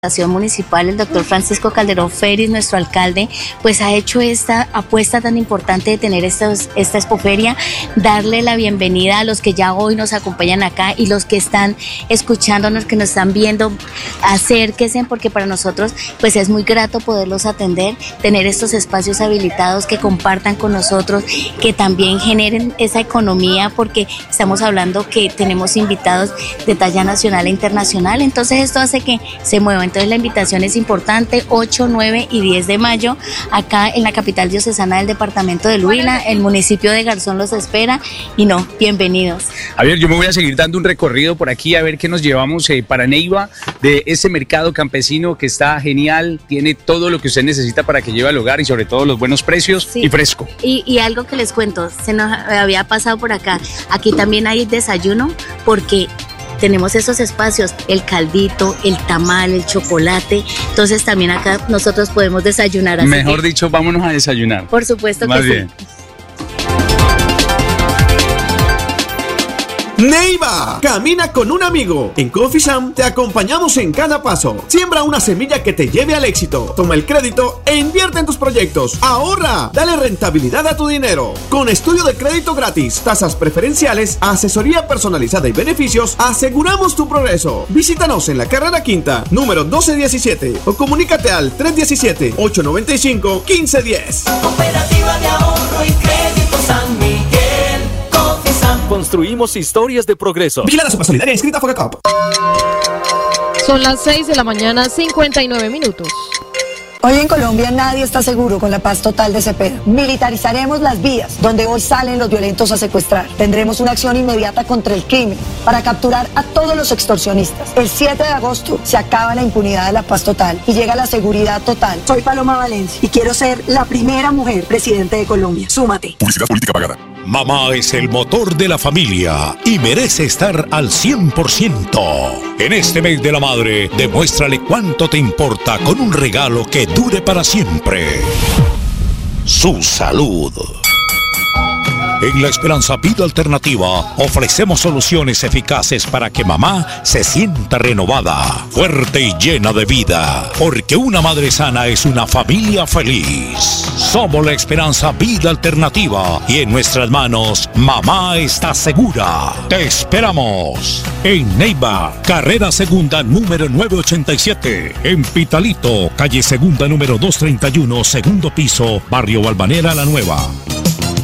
Municipal, el doctor Francisco Calderón Félix, nuestro alcalde, pues ha hecho esta apuesta tan importante de tener esta expoferia, darle la bienvenida a los que ya hoy nos acompañan acá y los que están escuchándonos, que nos están viendo, acérquense porque para nosotros pues es muy grato poderlos atender, tener estos espacios habilitados que compartan con nosotros, que también generen esa economía porque estamos hablando que tenemos invitados de talla nacional e internacional, entonces esto hace que se muevan. Entonces la invitación es importante, 8, 9 y 10 de mayo, acá en la capital diocesana del departamento de Huila, el municipio de Garzón los espera y bienvenidos. Javier, yo me voy a seguir dando un recorrido por aquí a ver qué nos llevamos para Neiva, de ese mercado campesino que está genial, tiene todo lo que usted necesita para que lleve al hogar y sobre todo los buenos precios, sí. Y fresco. Y algo que les cuento, se nos había pasado por acá, aquí también hay desayuno porque tenemos esos espacios, el caldito, el tamal, el chocolate, entonces también acá nosotros podemos desayunar. Así Mejor dicho, vámonos a desayunar. Por supuesto Más que bien. Sí. Neiva, camina con un amigo. En Coffee Sam te acompañamos en cada paso. Siembra una semilla que te lleve al éxito. Toma el crédito e invierte en tus proyectos. Ahorra, dale rentabilidad a tu dinero. Con estudio de crédito gratis, tasas preferenciales, asesoría personalizada y beneficios, aseguramos tu progreso. Visítanos en la carrera quinta, número 1217 o comunícate al 317-895-1510. Cooperativa de ahorro y crédito San Miguel. Construimos historias de progreso. Vigila la Supersolidaria inscrita a Fogacop. Son las 6 de la mañana, 59 minutos. Hoy en Colombia nadie está seguro con la paz total de Cepeda. Militarizaremos las vías donde hoy salen los violentos a secuestrar. Tendremos una acción inmediata contra el crimen para capturar a todos los extorsionistas. El 7 de agosto se acaba la impunidad de la paz total y llega la seguridad total. Soy Paloma Valencia y quiero ser la primera mujer presidente de Colombia. Súmate. Publicidad política pagada. Mamá es el motor de la familia y merece estar al 100%. En este mes de la madre, demuéstrale cuánto te importa con un regalo que dure para siempre. Su salud. En La Esperanza Vida Alternativa ofrecemos soluciones eficaces para que mamá se sienta renovada, fuerte y llena de vida. Porque una madre sana es una familia feliz. Somos La Esperanza Vida Alternativa y en nuestras manos mamá está segura. Te esperamos en Neiva, carrera segunda número 987. En Pitalito, calle segunda número 231, segundo piso, barrio Balvanera La Nueva.